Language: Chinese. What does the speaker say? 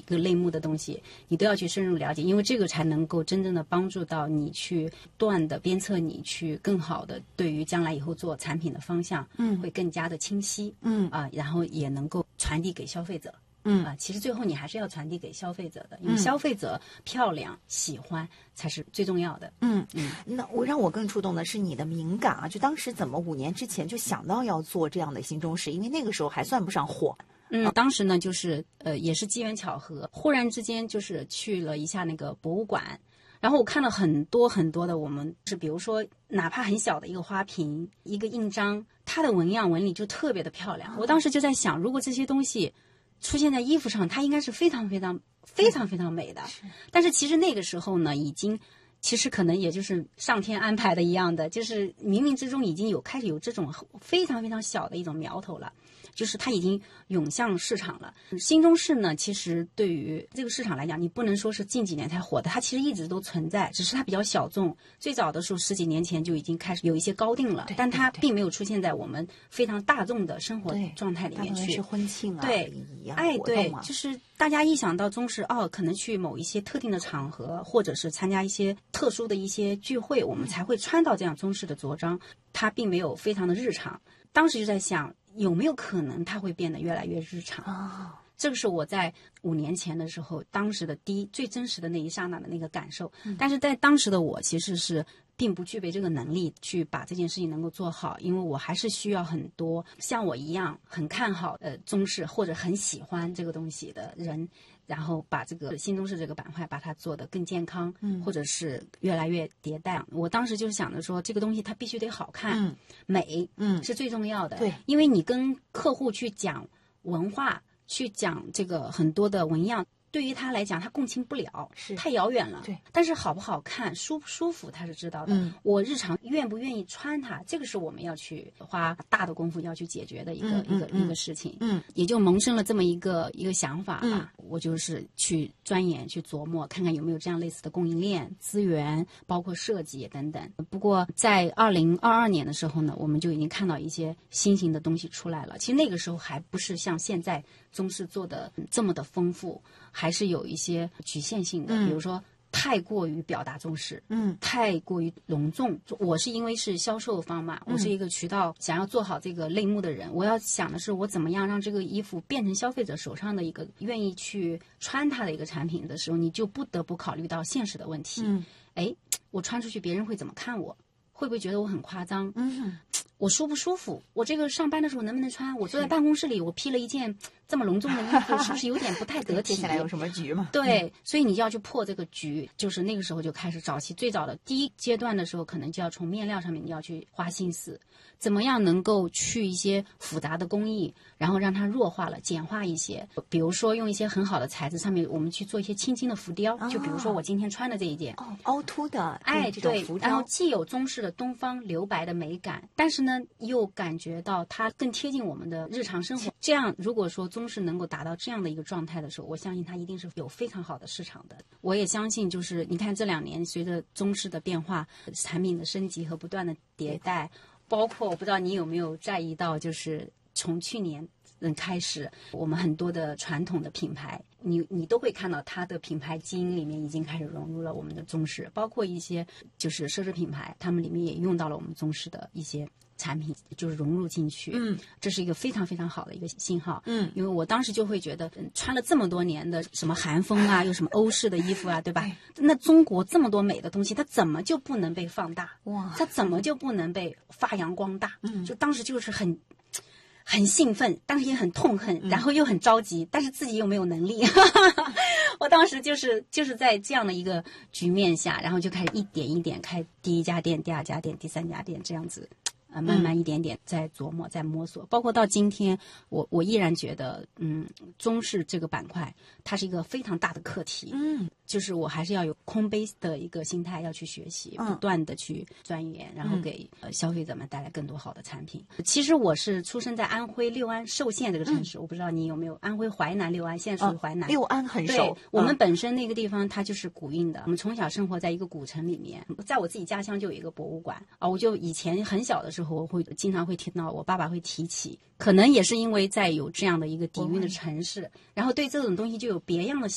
个类目的东西，你都要去深入了解，因为这个才能够真正的帮助到你去不断的鞭策你去更好的对于将来以后做产品的方向，会更加的清晰，然后也能够传递给消费者。其实最后你还是要传递给消费者的，因为消费者漂亮喜欢才是最重要的。 那让我更触动的是你的敏感啊，就当时怎么5年之前就想到要做这样的新中式，因为那个时候还算不上火。 当时呢就是也是机缘巧合，忽然之间就是去了一下那个博物馆，然后我看了很多很多的，我们是比如说哪怕很小的一个花瓶一个印章，它的纹样纹理就特别的漂亮。我当时就在想，如果这些东西出现在衣服上，它应该是非常非常非常非常美的。但是其实那个时候呢，其实可能也就是上天安排的一样的，就是冥冥之中已经开始有这种非常非常小的一种苗头了，就是它已经涌向市场了。新中式呢，其实对于这个市场来讲，你不能说是近几年才火的，它其实一直都存在，只是它比较小众。最早的时候10几年前就已经开始有一些高定了，但它并没有出现在我们非常大众的生活状态里面去。 是婚庆啊， 对， 一样活动啊， 就是大家一想到中式，可能去某一些特定的场合，或者是参加一些特殊的一些聚会，我们才会穿到这样中式的着装，它并没有非常的日常。当时就在想，有没有可能它会变得越来越日常？这个是我在5年前的时候，当时的最真实的那一刹那的那个感受。但是在当时的我其实是并不具备这个能力去把这件事情能够做好，因为我还是需要很多像我一样很看好中式或者很喜欢这个东西的人，然后把这个新中式这个板块把它做得更健康，或者是越来越迭代。我当时就是想着说，这个东西它必须得好看，美，是最重要的。 对， 因为你跟客户去讲文化，去讲这个很多的纹样，对于他来讲他共情不了，太遥远了。 对， 但是好不好看舒不舒服他是知道的。我日常愿不愿意穿它，这个是我们要去花大的功夫要去解决的一个事情。也就萌生了这么一个想法吧。我就是去钻研去琢磨，看看有没有这样类似的供应链资源，包括设计等等。不过在2022年的时候呢，我们就已经看到一些新型的东西出来了。其实那个时候还不是像现在中式做的这么的丰富，还是有一些局限性的，比如说太过于表达中式，太过于隆重。我是因为是销售方嘛，我是一个渠道，想要做好这个类目的人，我要想的是我怎么样让这个衣服变成消费者手上的一个愿意去穿它的一个产品的时候，你就不得不考虑到现实的问题。我穿出去别人会怎么看我？会不会觉得我很夸张？我舒不舒服？我这个上班的时候能不能穿？我坐在办公室里，我披了一件这么隆重的衣服，是不是有点不太得体？ 接下来有什么局吗？ 对，所以你就要去破这个局。就是那个时候就开始最早的第一阶段的时候，可能就要从面料上面你要去花心思，怎么样能够去一些复杂的工艺，然后让它弱化了、简化一些。比如说用一些很好的材质，上面我们去做一些轻轻的浮雕。就比如说我今天穿的这一件， 凹凸的，这种浮雕，然后既有中式的东方留白的美感，但是呢又感觉到它更贴近我们的日常生活。这样如果说中式能够达到这样的一个状态的时候，我相信它一定是有非常好的市场的。我也相信就是你看这2年随着中式的变化，产品的升级和不断的迭代，包括我不知道你有没有在意到，就是从去年开始，我们很多的传统的品牌，你都会看到它的品牌基因里面已经开始融入了我们的中式，包括一些就是奢侈品牌，他们里面也用到了我们中式的一些产品，就是融入进去。这是一个非常非常好的一个信号。因为我当时就会觉得，穿了这么多年的什么韩风啊，又什么欧式的衣服啊，对吧？那中国这么多美的东西，它怎么就不能被放大？它怎么就不能被发扬光大？就当时就是很兴奋，但是也很痛恨，然后又很着急，但是自己又没有能力。我当时就是在这样的一个局面下，然后就开始一点一点开第1家店、第2家店、第3家店这样子。慢慢一点点在琢磨，在摸索，包括到今天，我依然觉得，中式这个板块它是一个非常大的课题。就是我还是要有空杯的一个心态，要去学习，不断的去钻研，然后给消费者们带来更多好的产品。其实我是出生在安徽六安寿县这个城市，我不知道你有没有安徽淮南六安，现在属于淮南。 六安很熟。 对，我们本身那个地方它就是古韵的，我们从小生活在一个古城里面，在我自己家乡就有一个博物馆啊，我就以前很小的时候，我会经常会听到我爸爸会提起，可能也是因为在有这样的一个底蕴的城市，然后对这种东西就有别样的